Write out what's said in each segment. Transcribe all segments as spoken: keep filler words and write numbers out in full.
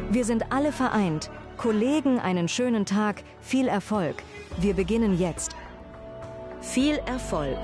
Wir sind alle vereint. Kollegen, einen schönen Tag, viel Erfolg. Wir beginnen jetzt. Viel Erfolg.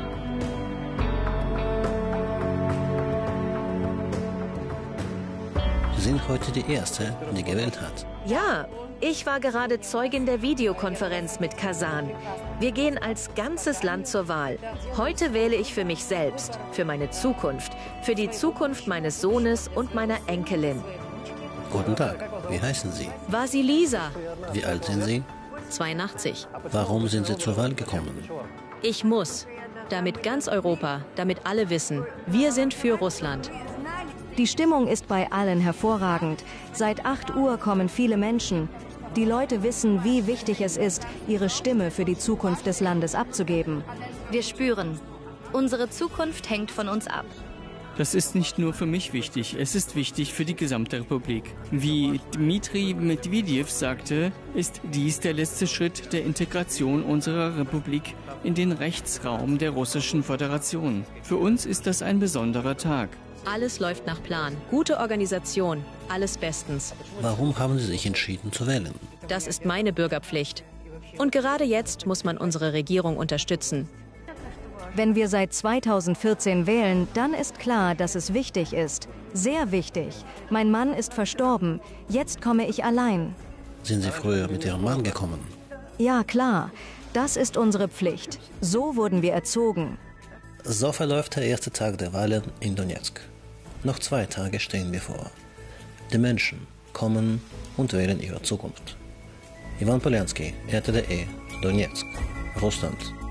Sie sind heute die Erste, die gewählt hat. Ja, ich war gerade Zeugin der Videokonferenz mit Kasan. Wir gehen als ganzes Land zur Wahl. Heute wähle ich für mich selbst, für meine Zukunft, für die Zukunft meines Sohnes und meiner Enkelin. Guten Tag, wie heißen Sie? Vasilisa. Wie alt sind Sie? zweiundachtzig. Warum sind Sie zur Wahl gekommen? Ich muss. Damit ganz Europa, damit alle wissen, wir sind für Russland. Die Stimmung ist bei allen hervorragend. Seit acht Uhr kommen viele Menschen. Die Leute wissen, wie wichtig es ist, ihre Stimme für die Zukunft des Landes abzugeben. Wir spüren, unsere Zukunft hängt von uns ab. Das ist nicht nur für mich wichtig, es ist wichtig für die gesamte Republik. Wie Dmitri Medvedev sagte, ist dies der letzte Schritt der Integration unserer Republik in den Rechtsraum der Russischen Föderation. Für uns ist das ein besonderer Tag. Alles läuft nach Plan. Gute Organisation. Alles bestens. Warum haben Sie sich entschieden zu wählen? Das ist meine Bürgerpflicht. Und gerade jetzt muss man unsere Regierung unterstützen. Wenn wir seit zweitausendvierzehn wählen, dann ist klar, dass es wichtig ist. Sehr wichtig. Mein Mann ist verstorben. Jetzt komme ich allein. Sind Sie früher mit Ihrem Mann gekommen? Ja, klar. Das ist unsere Pflicht. So wurden wir erzogen. So verläuft der erste Tag der Wahlen in Donezk. Noch zwei Tage stehen bevor. Die Menschen kommen und wählen ihre Zukunft. Ivan Poljanski, R T D E, Donezk, Russland.